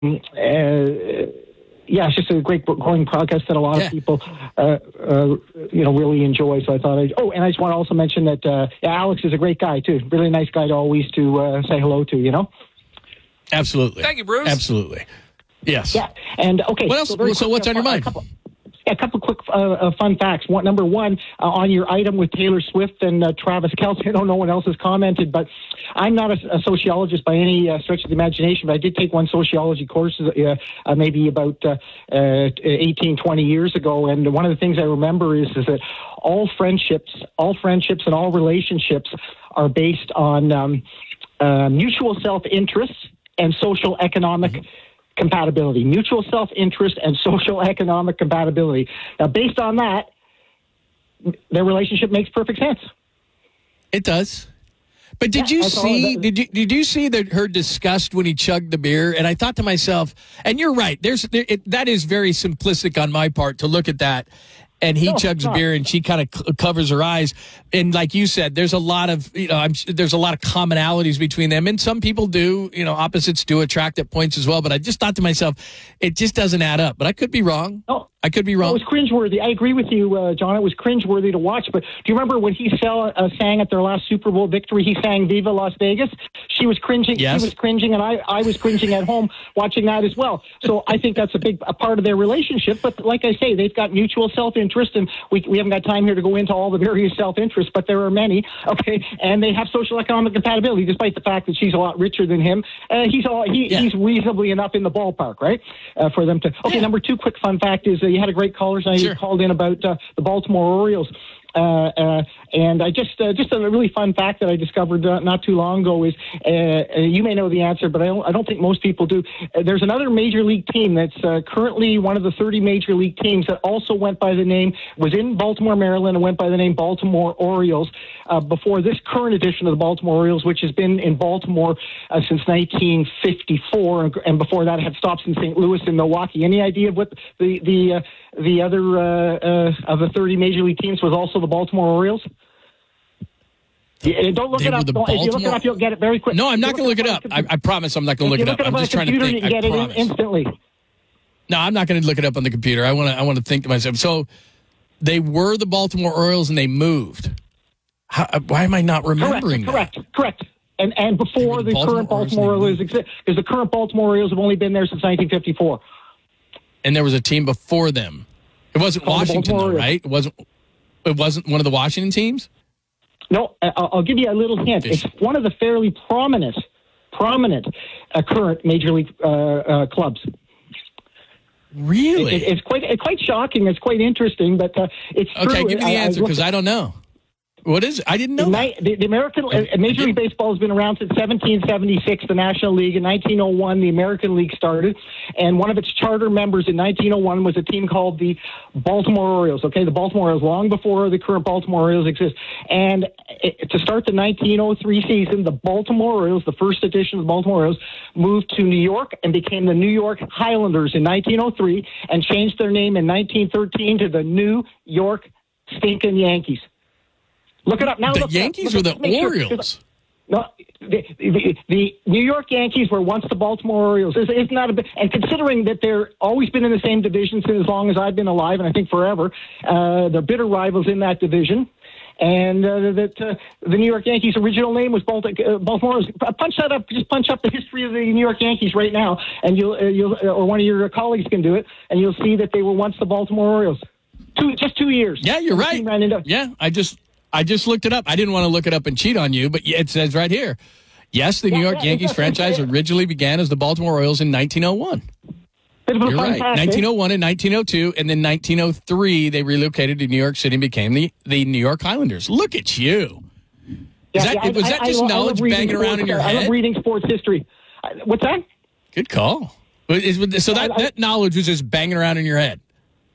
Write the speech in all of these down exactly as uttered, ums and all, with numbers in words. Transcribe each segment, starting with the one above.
uh, yeah, it's just a great growing podcast that a lot yeah. of people, uh, uh, you know, really enjoy. So I thought, I'd, oh, and I just want to also mention that uh, yeah, Alex is a great guy too. Really nice guy to always to uh, say hello to. You know. Absolutely. Thank you, Bruce. Absolutely. Yes. Yeah, and okay. What else? So, so, so what's on your mind? A couple quick uh, uh, fun facts. One, number one, uh, on your item with Taylor Swift and uh, Travis Kelce, I know no one else has commented, but I'm not a, a sociologist by any uh, stretch of the imagination, but I did take one sociology course uh, uh, maybe about uh, uh, eighteen, twenty years ago, and one of the things I remember is, is that all friendships, all friendships and all relationships are based on um, uh, mutual self-interest and social economic mm-hmm. compatibility, mutual self-interest and social economic compatibility. Now, based on that, their relationship makes perfect sense. It does. But did yeah, you see? Did you did you see that her disgust when he chugged the beer? And I thought to myself, and you're right. There's there, it, that is very simplistic on my part to look at that. And he no, chugs a beer, and she kind of c- covers her eyes. And like you said, there's a lot of you know, I'm, there's a lot of commonalities between them. And some people do, you know, opposites do attract at points as well. But I just thought to myself, it just doesn't add up. But I could be wrong. No. I could be wrong. It was cringeworthy. I agree with you, uh, John. It was cringeworthy to watch. But do you remember when he sell, uh, sang at their last Super Bowl victory? He sang "Viva Las Vegas." She was cringing. Yes. She was cringing, and I, I was cringing at home watching that as well. So I think that's a big a part of their relationship. But like I say, they've got mutual self-interest, and we we haven't got time here to go into all the various self-interests, but there are many. Okay, and they have social economic compatibility, despite the fact that she's a lot richer than him. Uh, he's all he, yeah. he's reasonably enough in the ballpark, right? Uh, for them to. Okay, yeah. Number two, quick fun fact is uh, you had a great caller tonight. Sure. You called in about uh, the Baltimore Orioles. Uh, uh, and I just, uh, just a really fun fact that I discovered uh, not too long ago is, uh, uh, you may know the answer, but I don't, I don't think most people do. Uh, there's another major league team that's uh, currently one of the thirty major league teams that also went by the name, was in Baltimore, Maryland, and went by the name Baltimore Orioles uh, before this current edition of the Baltimore Orioles, which has been in Baltimore uh, since nineteen fifty-four, and, and before that had stops in Saint Louis and Milwaukee. Any idea of what the the uh, the other uh, uh, of the thirty major league teams was also the Baltimore Orioles? Yeah, don't look they it up. Don't, if you look it up, you'll get it very quick. No, I'm not going to look it up. I, I promise I'm not going to look it up. I'm just trying to think. You can get I it instantly. No, I'm not going to look it up on the computer. I want to. I want to think to myself. So they were the Baltimore Orioles, and they moved. How, why am I not remembering? Correct. Correct. Correct. And and before the, the current Baltimore Orioles exist, because the current Baltimore Orioles have only been there since nineteen fifty-four. And there was a team before them. It wasn't Washington, though, right? It wasn't. It wasn't one of the Washington teams? No, I'll give you a little hint. It's one of the fairly prominent, prominent uh, current major league uh, uh, clubs. Really? It, it's quite it's quite shocking. It's quite interesting, but uh, it's true. Okay, give me the I, answer because I, I don't know. What is it? I didn't know. The, the, the American uh, Major League Baseball has been around since seventeen seventy-six. The National League in nineteen oh one, the American League started, and one of its charter members in nineteen oh one was a team called the Baltimore Orioles. Okay, the Baltimore Orioles, long before the current Baltimore Orioles exist. And it, to start the nineteen oh three season, the Baltimore Orioles, the first edition of the Baltimore Orioles, moved to New York and became the New York Highlanders in nineteen oh three, and changed their name in nineteen thirteen to the New York Stinkin' Yankees. Look it up now. The look Yankees look were the Sure. Orioles. No, the, the, the New York Yankees were once the Baltimore Orioles. Isn't that a bit? And considering that they're always been in the same division since as long as I've been alive, and I think forever, uh, they're bitter rivals in that division. And uh, that uh, the New York Yankees' original name was Baltimore. Uh, Baltimore. Punch that up. Just punch up the history of the New York Yankees right now, and you'll, uh, you'll, uh, or one of your colleagues can do it, and you'll see that they were once the Baltimore Orioles. Two, just two years. Yeah, you're right. Into- yeah, I just. I just looked it up. I didn't want to look it up and cheat on you, but it says right here. Yes, the New yeah, York yeah, Yankees franchise originally began as the Baltimore Orioles in nineteen oh one. You're right. nineteen oh one and nineteen oh two, and then nineteen oh three they relocated to New York City and became the, the New York Highlanders. Look at you. Is yeah, that, yeah, was I, that I, just I knowledge banging sports, around in your I head? love reading sports history. What's that? Good call. So that, that knowledge was just banging around in your head.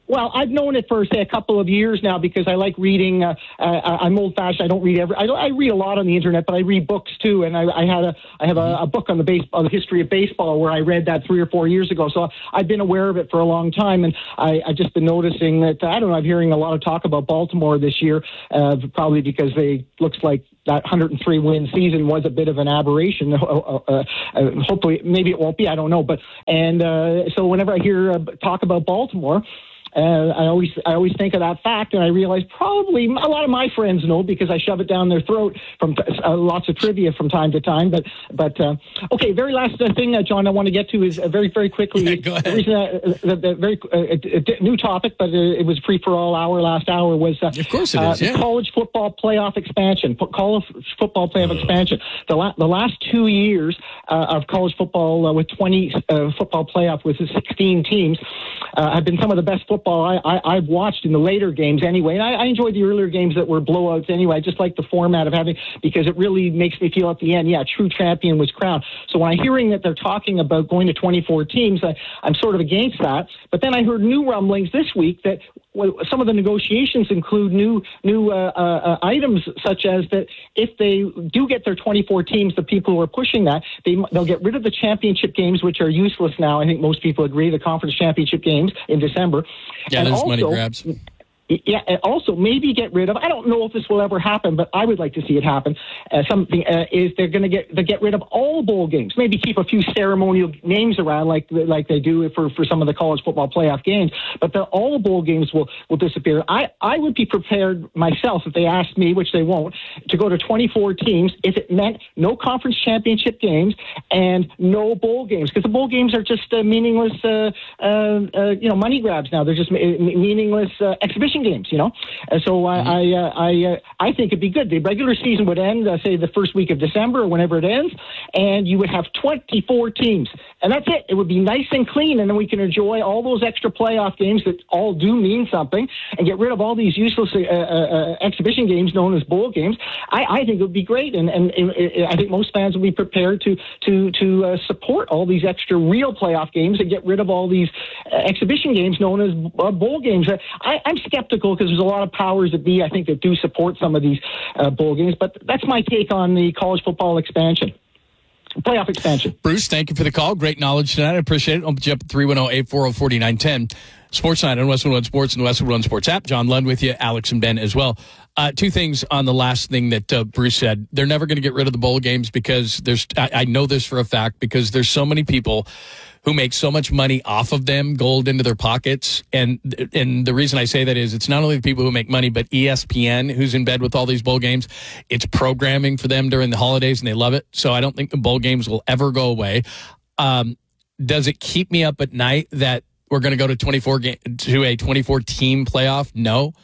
Well, I've known it for, say, a couple of years now because I like reading. Uh, uh, I'm old-fashioned. I don't read every. I, don't, I read a lot on the internet, but I read books too. And I, I had a. I have a, a book on the base, on the history of baseball, where I read that three or four years ago. So I've been aware of it for a long time, and I, I've just been noticing that. I don't know. I'm hearing a lot of talk about Baltimore this year, uh, probably because they looks like that one hundred three win season was a bit of an aberration. Uh, uh, uh, hopefully, maybe it won't be. I don't know. But and uh, so whenever I hear uh, talk about Baltimore. Uh, I always I always think of that fact, and I realize probably a lot of my friends know because I shove it down their throat from uh, lots of trivia from time to time. But but uh, okay, very last uh, thing, uh, John, I want to get to is uh, very very quickly. Yeah, go ahead. The reason, uh, the, the very uh, a, a new topic, but uh, it was free for all. Our last hour was uh, of course it is. Uh, yeah. college football playoff expansion. College football playoff oh. expansion. The la- the last two years uh, of college football uh, with twenty uh, football playoff with sixteen teams uh, have been some of the best football. I, I, I've watched in the later games anyway, and I, I enjoyed the earlier games that were blowouts anyway. I just like the format of having, because it really makes me feel at the end, yeah, true champion was crowned. So when I'm hearing that they're talking about going to twenty-four teams, I, I'm sort of against that. But then I heard new rumblings this week that well, some of the negotiations include new new uh, uh, items, such as that if they do get their twenty-four teams, the people who are pushing that, they, they'll get rid of the championship games, which are useless now. I think most people agree, the conference championship games in December. Yeah, and there's also, money grabs. Yeah, and also maybe get rid of. I don't know if this will ever happen, but I would like to see it happen. Uh, something uh, is they're going to get they get rid of all bowl games. Maybe keep a few ceremonial names around, like like they do for, for some of the college football playoff games. But the, all bowl games will, will disappear. I, I would be prepared myself if they asked me, which they won't, to go to twenty-four teams if it meant no conference championship games and no bowl games, because the bowl games are just uh, meaningless, uh, uh, uh, you know, money grabs now. They're just meaningless uh, exhibition games, you know. Uh, so I I uh, I, uh, I think it'd be good. The regular season would end, uh, say, the first week of December or whenever it ends, and you would have twenty-four teams, and that's it. It would be nice and clean, and then we can enjoy all those extra playoff games that all do mean something, and get rid of all these useless uh, uh, exhibition games known as bowl games. I, I think it would be great, and and uh, I think most fans will be prepared to to to uh, support all these extra real playoff games and get rid of all these uh, exhibition games known as uh, bowl games. Uh, I, I'm skeptical because there's a lot of powers that be, I think, that do support some of these uh, bowl games. But that's my take on the college football expansion. Playoff expansion. Bruce, thank you for the call. Great knowledge tonight. I appreciate it. I'll put you up at three one zero, eight four zero, four nine one zero. Sports Night on Westwood One Sports and the Westwood One Sports app. John Lund with you, Alex and Ben as well. Uh, two things on the last thing that uh, Bruce said. They're never going to get rid of the bowl games because there's, I, I know this for a fact, because there's so many people who make so much money off of them, gold into their pockets. And and the reason I say that is it's not only the people who make money, but E S P N, who's in bed with all these bowl games. It's programming for them during the holidays, and they love it. So I don't think the bowl games will ever go away. Um, does it keep me up at night that we're going to go to twenty-four game, to a twenty-four team playoff? No.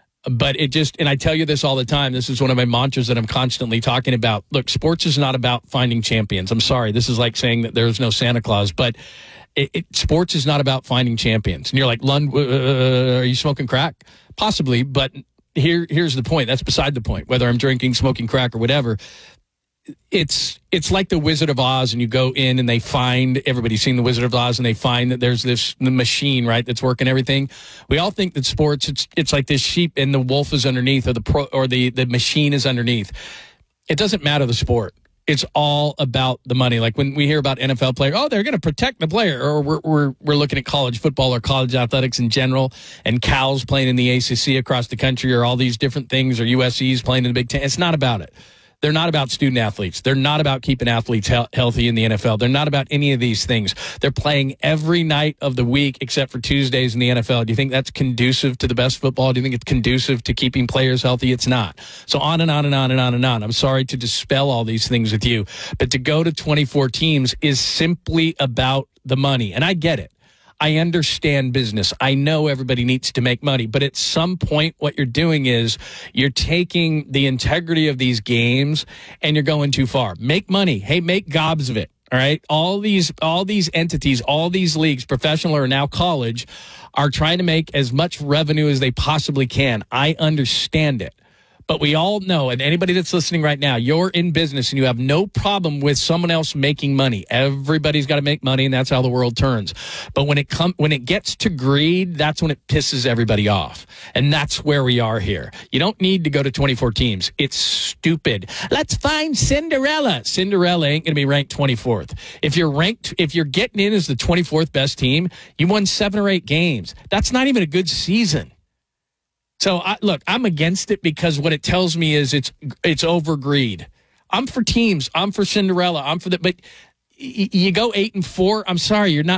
But it just, and I tell you this all the time, this is one of my mantras that I'm constantly talking about. Look, sports is not about finding champions. I'm sorry. This is like saying that there's no Santa Claus, but it, it, sports is not about finding champions. And you're like, Lund, uh, are you smoking crack? Possibly, but here, here's the point. That's beside the point, whether I'm drinking, smoking crack or whatever. It's it's like the Wizard of Oz, and you go in and they find, everybody's seen the Wizard of Oz, and they find that there's this the machine, right, that's working everything. We all think that sports, it's it's like this sheep and the wolf is underneath, or the pro, or the, the machine is underneath. It doesn't matter the sport. It's all about the money. Like when we hear about N F L players, oh, they're going to protect the player, or we're we're we're looking at college football or college athletics in general, and Cal's playing in the A C C across the country, or all these different things, or U S C's playing in the Big Ten. It's not about it. They're not about student athletes. They're not about keeping athletes he- healthy in the N F L. They're not about any of these things. They're playing every night of the week except for Tuesdays in the N F L. Do you think that's conducive to the best football? Do you think it's conducive to keeping players healthy? It's not. So on and on and on and on and on. I'm sorry to dispel all these things with you, but to go to twenty-four teams is simply about the money. And I get it. I understand business. I know everybody needs to make money, but at some point what you're doing is you're taking the integrity of these games and you're going too far. Make money. Hey, make gobs of it. All right. All these, all these entities, all these leagues, professional or now college, are trying to make as much revenue as they possibly can. I understand it. But we all know, and anybody that's listening right now, you're in business and you have no problem with someone else making money. Everybody's got to make money, and that's how the world turns. But when it come, when it gets to greed, that's when it pisses everybody off. And that's where we are here. You don't need to go to twenty-four teams. It's stupid. Let's find Cinderella. Cinderella ain't going to be ranked twenty-fourth. If you're ranked, if you're getting in as the twenty-fourth best team, you won seven or eight games. That's not even a good season. So, I, look, I'm against it because what it tells me is it's it's over greed. I'm for teams. I'm for Cinderella. I'm for the, but y- you go eight and four. I'm sorry, you're not.